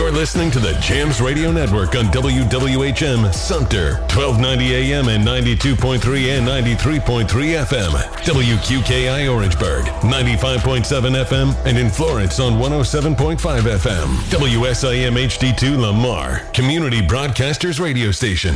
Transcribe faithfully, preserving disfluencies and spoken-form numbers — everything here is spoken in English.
You're listening to the Jams Radio Network on W W H M Sumter, twelve ninety A M and ninety-two point three and ninety-three point three F M. W Q K I Orangeburg, ninety-five point seven F M, and in Florence on one oh seven point five F M. W S I M H D two Lamar, Community Broadcasters Radio Station.